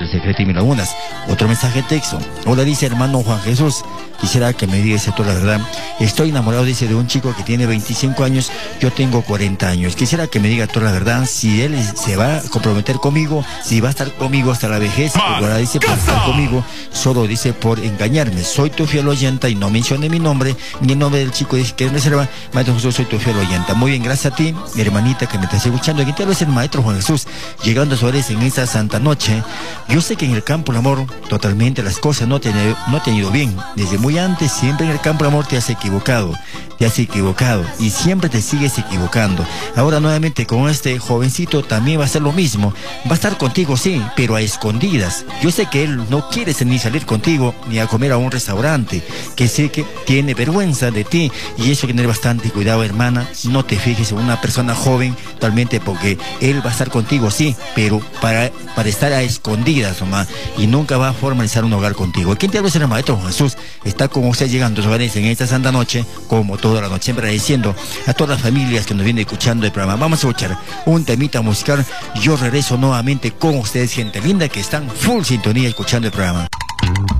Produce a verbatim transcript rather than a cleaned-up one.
El secreto y mil lagunas. Otro mensaje de texto. Hola, dice hermano Juan Jesús. Quisiera que me digas toda la verdad. Estoy enamorado, dice, de un chico que tiene veinticinco años. Yo tengo cuarenta años. Quisiera que me diga toda la verdad. Si él se va a comprometer conmigo, si va a estar conmigo hasta la vejez. Ahora dice por estar conmigo, solo dice por engañarme. Soy tu fiel oyenta y no mencione mi nombre ni el nombre del chico. Dice que es reserva. Maestro Jesús, soy tu fiel oyenta. Muy bien, gracias a ti, mi hermanita que me estás escuchando. Aquí te habla el maestro Juan Jesús. Llegando a Suárez en esta santa noche. Yo sé que en el campo del amor totalmente las cosas no te, no te han ido bien. Desde muy antes, siempre en el campo del amor te has equivocado. Te has equivocado y siempre te sigues equivocando. Ahora nuevamente con este jovencito también va a ser lo mismo. Va a estar contigo, sí, pero a escondidas. Yo sé que él no quiere ni salir contigo ni a comer a un restaurante, que sé que tiene vergüenza de ti, y eso hay que tener bastante cuidado, hermana. No te fijes en una persona joven totalmente, porque él va a estar contigo, sí, pero para, para estar a escondidas nomás, y nunca va a formalizar un hogar contigo. ¿Quién te habla? Es el maestro Jesús. Está con usted llegando a sus hogares en esta santa noche, como toda la noche, siempre agradeciendo a todas las familias que nos vienen escuchando el programa. Vamos a escuchar un temita musical. Yo regreso nuevamente con ustedes, gente linda que están full sintonía escuchando el programa.